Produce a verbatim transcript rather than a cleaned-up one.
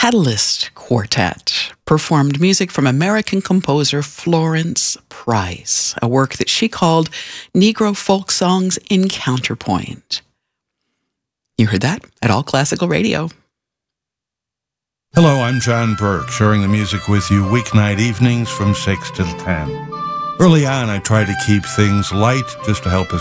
Catalyst Quartet performed music from American composer Florence Price, a work that she called Negro Folk Songs in Counterpoint. You heard that at All Classical Radio. Hello, I'm John Burke, sharing the music with you weeknight evenings from six till ten. Early on, I tried to keep things light just to help us